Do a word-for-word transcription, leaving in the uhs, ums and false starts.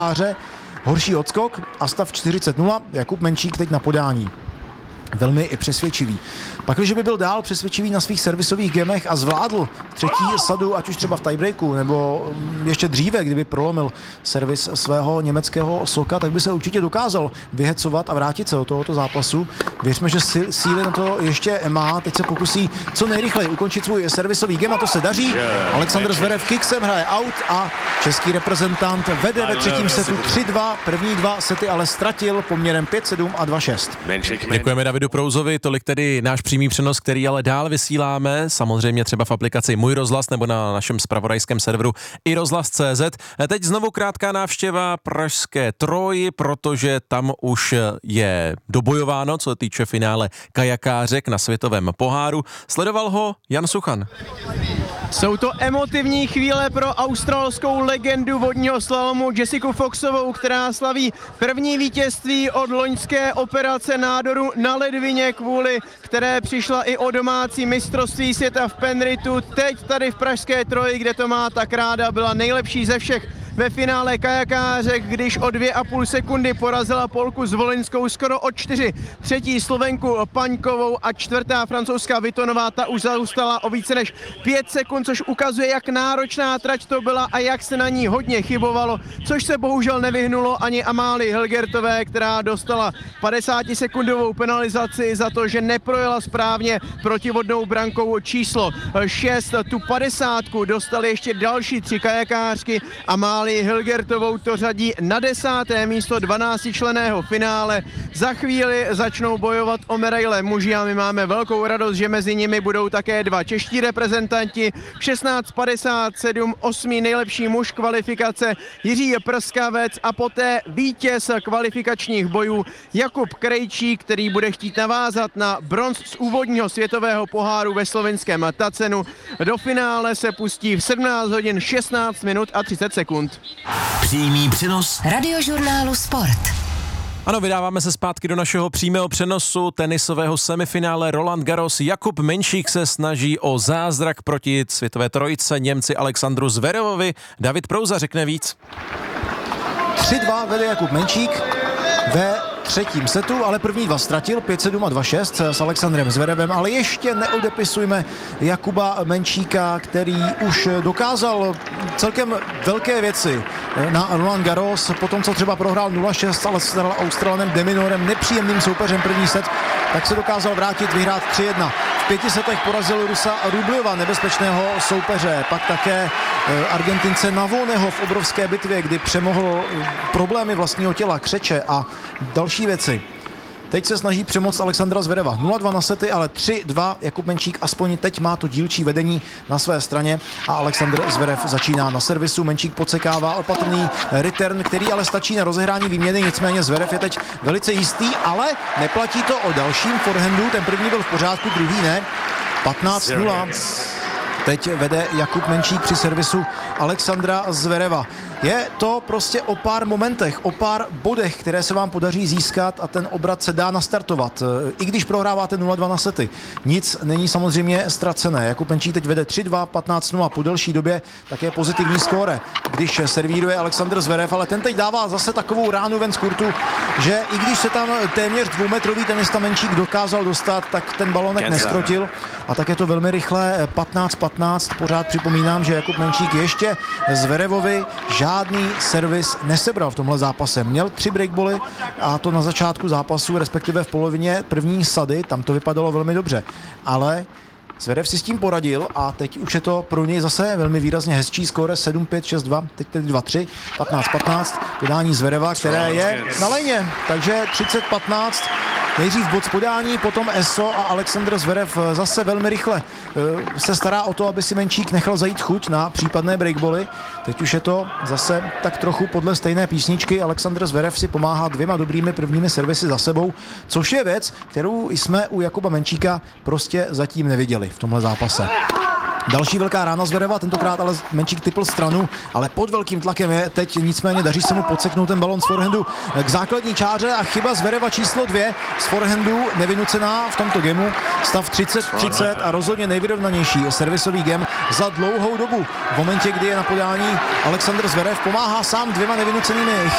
Horší odskok a stav čtyřicet nula. Jakub Menčík teď na podání. Velmi přesvědčivý. Pak, když by byl dál přesvědčivý na svých servisových gemech a zvládl třetí sadu, ať už třeba v tiebreaku, nebo ještě dříve, kdyby prolomil servis svého německého soka, tak by se určitě dokázal vyhecovat a vrátit se do tohoto zápasu. Věřme, že síly na to ještě má. Teď se pokusí co nejrychleji ukončit svůj servisový gem a to se daří. Aleksandr Zverev kiksem hraje out a český reprezentant vede ve třetím setu tři dva. První dva sety ale ztratil poměrem pět sedm a dva šest. Děkujeme Davidu Prouzovi, tolik tedy náš přímý přenos, který ale dál vysíláme, samozřejmě třeba v aplikaci Můj rozhlas nebo na našem zpravodajském serveru i rozhlas tečka cé zet. Teď znovu krátká návštěva pražské Troji, protože tam už je dobojováno, co se týče finále kajakářek na světovém poháru. Sledoval ho Jan Suchan. Jsou to emotivní chvíle pro australskou legendu vodního slalomu Jessiku Foxovou, která slaví první vítězství od loňské operace nádoru na ledvině, kvůli které přišla i o domácí mistrovství světa v Penritu. Teď tady v pražské Troji, kde to má tak ráda, byla nejlepší ze všech ve finále kajakářek, když o dvě a půl sekundy porazila Polku Zvolinskou skoro o čtyři. Třetí Slovenku Paňkovou a čtvrtá francouzská Vitonová, ta už zaostala o více než pět sekund, což ukazuje, jak náročná trať to byla a jak se na ní hodně chybovalo, což se bohužel nevyhnulo ani Amálii Helgertové, která dostala padesátisekundovou penalizaci za to, že neprojela správně protivodnou brankou číslo šest. Tu padesátku dostali ještě další tři kajakářky. Amálii Helgertovou to řadí na desáté místo dvanáctičlenného finále. Za chvíli začnou bojovat o medaile muži a my máme velkou radost, že mezi nimi budou také dva čeští reprezentanti. šestnáct padesát sedm, osmý nejlepší muž kvalifikace Jiří Prskavec a poté vítěz kvalifikačních bojů Jakub Krejčík, který bude chtít navázat na bronz z úvodního světového poháru ve slovinském Tacenu. Do finále se pustí v sedmnáct hodin šestnáct minut a třicet sekund. Přímý přenos Radiožurnálu Sport. Ano, vydáváme se zpátky do našeho přímého přenosu tenisového semifinále Roland Garros. Jakub Menčík se snaží o zázrak proti světové trojice Němci Alexandru Zverevovi. David Prouza řekne víc. tři dva vede Jakub Menčík ve třetím setu, ale první dva ztratil, pět sedm a dva šest s Alexandrem Zverevem, ale ještě neodepisujme Jakuba Menčíka, který už dokázal celkem velké věci na Roland Garros, po tom, co třeba prohrál nula šest s Australanem de Minorem, nepříjemným soupeřem první set, tak se dokázal vrátit, vyhrát tři jedna. V pěti setech porazil Rusa Rubljova, nebezpečného soupeře, pak také Argentince Navoneho v obrovské bitvě, kdy přemohl problémy vlastního těla, křeče a další věci. Teď se snaží přemoct Alexandra Zvereva. nula dva na sety, ale tři dva. Jakub Menčík aspoň teď má to dílčí vedení na své straně a Alexandr Zverev začíná na servisu. Menčík podsekává opatrný return, který ale stačí na rozehrání výměny, nicméně Zverev je teď velice jistý, ale neplatí to o dalším forehandu. Ten první byl v pořádku, druhý ne. patnáct nula. Teď vede Jakub Menčík při servisu Alexandra Zvereva. Je to prostě o pár momentech, o pár bodech, které se vám podaří získat a ten obrat se dá nastartovat. I když prohráváte nula dva na sety. Nic není samozřejmě ztracené. Jakub Menčík teď vede tři dva, patnáct nula po delší době, také pozitivní skóre, když servíruje Alexandr Zverev, ale ten teď dává zase takovou ránu ven z kurtu, že i když se tam téměř dvoumetrový tenista Menčík dokázal dostat, tak ten balonek neskrotil a tak je to velmi rychle patnáct patnáct. Pořád připomínám, že Jakub Menčík ještě Zverevovi žádný servis nesebral v tomhle zápase. Měl tři breakboly a to na začátku zápasu, respektive v polovině první sady, tam to vypadalo velmi dobře. Ale Zverev si s tím poradil a teď už je to pro něj zase velmi výrazně hezčí skóre sedm pět šest dva, teď tedy dva tři, patnáct patnáct, podání Zvereva, které je na lejně, takže třicet patnáct. Nejdřív bod z podání, potom Eso a Alexandr Zverev zase velmi rychle se stará o to, aby si Menčík nechal zajít chuť na případné breakboly. Teď už je to zase tak trochu podle stejné písničky. Alexandr Zverev si pomáhá dvěma dobrými prvními servisy za sebou, což je věc, kterou jsme u Jakuba Menčíka prostě zatím neviděli v tomhle zápase. Další velká rána Zvereva, tentokrát ale Menčík typl stranu, ale pod velkým tlakem je teď, nicméně daří se mu podseknout ten balon z forehandu k základní čáře a chyba Zvereva číslo dvě z forehandu nevynucená v tomto gemu. Stav třicet třicet a rozhodně nejvyrovnanější servisový gem za dlouhou dobu. V momentě, kdy je na podání Alexander Zverev, pomáhá sám dvěma nevynucenými